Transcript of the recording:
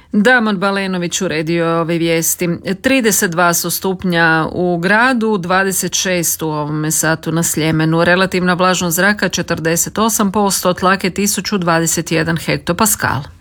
Damon Balenović uredio je ove vijesti. 32 su stupnja u gradu, 26 u ovome satu na Sljemenu. Relativna vlažnost zraka 48%, tlak je 1021 hektopaskal.